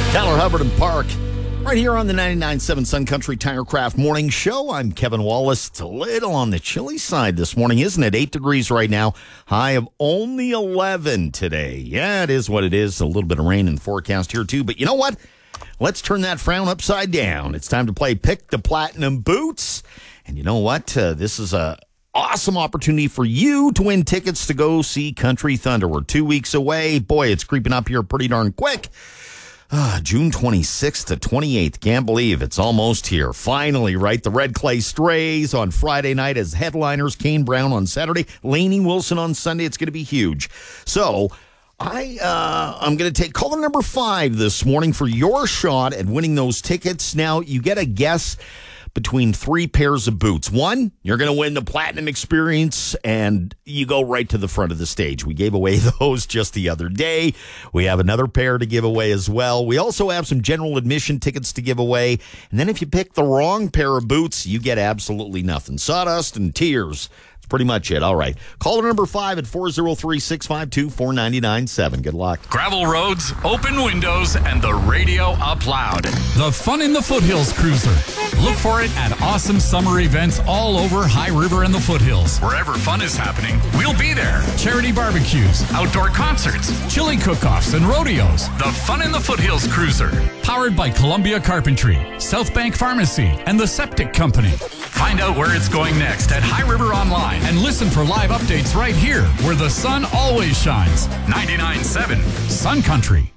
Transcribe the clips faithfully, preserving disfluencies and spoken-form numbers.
Tyler Hubbard and Park, right here on the ninety-nine point seven Sun Country Tirecraft Morning Show. I'm Kevin Wallace. It's a little on the chilly side this morning, isn't it? Eight degrees right now. High of only eleven today. Yeah, it is what it is. A little bit of rain in the forecast here, too. But you know what? Let's turn that frown upside down. It's time to play Pick the Platinum Boots. And you know what? Uh, this is a awesome opportunity for you to win tickets to go see Country Thunder. We're two weeks away. Boy, it's creeping up here pretty darn quick. Ah, June twenty-sixth to twenty-eighth. Can't believe it's almost here. Finally, right? The Red Clay Strays on Friday night as headliners. Kane Brown on Saturday. Lainey Wilson on Sunday. It's going to be huge. So I, uh, I'm going to take caller number five this morning for your shot at winning those tickets. Now, you get a guess between three pairs of boots. One, you're going to win the Platinum Experience, and you go right to the front of the stage. We gave away those just the other day. We have another pair to give away as well. We also have some general admission tickets to give away. And then if you pick the wrong pair of boots, you get absolutely nothing. Sawdust and tears. Pretty much it. All right. Caller number five at four oh three, six five two, four nine nine seven. Good luck. Gravel roads, open windows, and the radio up loud. The Fun in the Foothills Cruiser. Look for it at awesome summer events all over High River and the Foothills. Wherever fun is happening, we'll be there. Charity barbecues, outdoor concerts, chili cook-offs, and rodeos. The Fun in the Foothills Cruiser. Powered by Columbia Carpentry, South Bank Pharmacy, and the Septic Company. Find out where it's going next at High River Online and listen for live updates right here where the sun always shines. ninety-nine point seven Sun Country.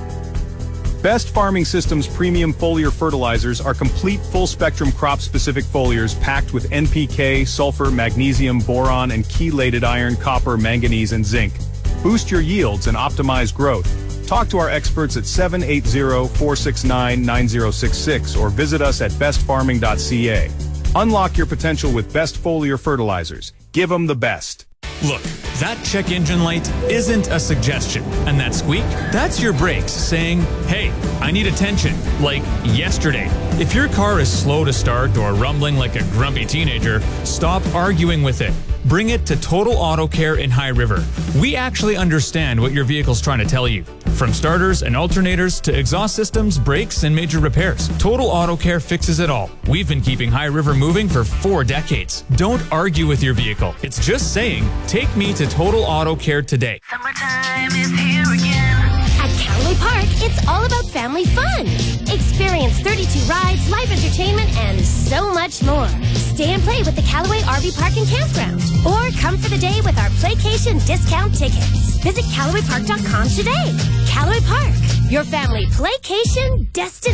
Best Farming Systems premium foliar fertilizers are complete full-spectrum crop-specific foliars packed with N P K, sulfur, magnesium, boron, and chelated iron, copper, manganese, and zinc. Boost your yields and optimize growth. Talk to our experts at seven eight zero, four six nine, nine zero six six or visit us at best farming dot c a. Unlock your potential with Best Foliar Fertilizers. Give them the best. Look, that check engine light isn't a suggestion. And that squeak, that's your brakes saying, hey, I need attention, like yesterday. If your car is slow to start or rumbling like a grumpy teenager, stop arguing with it. Bring it to Total Auto Care in High River. We actually understand what your vehicle's trying to tell you. From starters and alternators to exhaust systems, brakes, and major repairs, Total Auto Care fixes it all. We've been keeping High River moving for four decades. Don't argue with your vehicle. It's just saying, take me to Total Auto Care today. Summertime is here again. At Callaway Park, it's all about family fun. Experience thirty-two rides, live entertainment, and so much more. Stay and play with the Callaway R V Park and Campground. Or come for the day with our Playcation discount tickets. Visit Callaway Park dot com today. Callaway Park, your family Playcation destination.